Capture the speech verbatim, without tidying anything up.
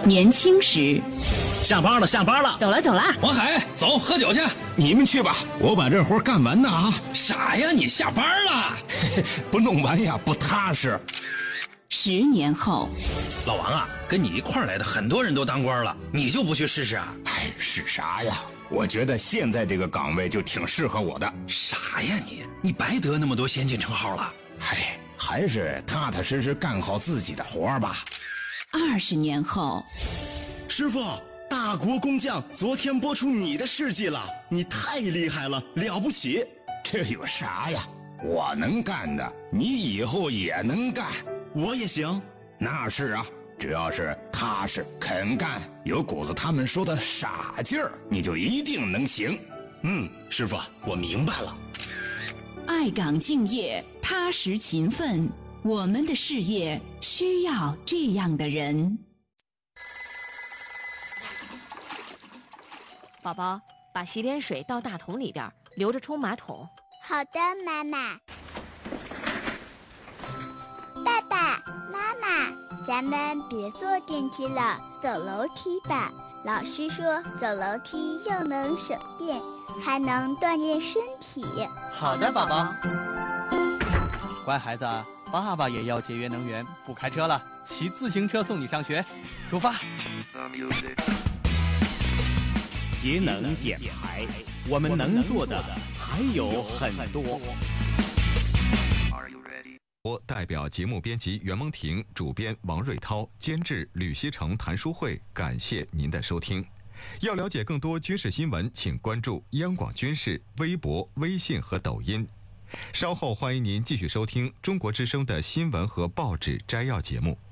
年轻时。 下班了，下班了， 走了走了。 王海，走，喝酒去。 你们去吧，我把这活干完呢啊！ 傻呀，你下班了， 不弄完呀不踏实。 十年后， 老王啊，跟你一块儿来的很多人都当官了，你就不去试试啊？ 哎，是啥呀？我觉得现在这个岗位就挺适合我的。 傻呀你，你白得那么多先进称号了。 哎，还是踏踏实实干好自己的活儿吧。 二十年后， 师傅，大国工匠昨天播出你的事迹了，你太厉害了，了不起。 这有啥呀？我能干的，你以后也能干。 我也行。 那是啊，只要是踏实肯干，有股子他们说的傻劲儿，你就一定能行。 嗯，师傅，我明白了。 爱岗敬业，踏实勤奋，我们的事业需要这样的人。 宝宝，把洗脸水倒大桶里边，留着冲马桶。 好的，妈妈。爸爸妈妈，咱们别坐电梯了，走楼梯吧。老师说走楼梯又能省电，还能锻炼身体。 好的，宝宝。乖孩子，爸爸也要节约能源，不开车了，骑自行车送你上学。出发。 节能减排，我们能做的还有很多。 我代表节目编辑袁蒙婷、主编王瑞涛、监制吕锡成、谭书慧，感谢您的收听。要了解更多军事新闻，请关注央广军事微博、微信和抖音。稍后欢迎您继续收听中国之声的新闻和报纸摘要节目。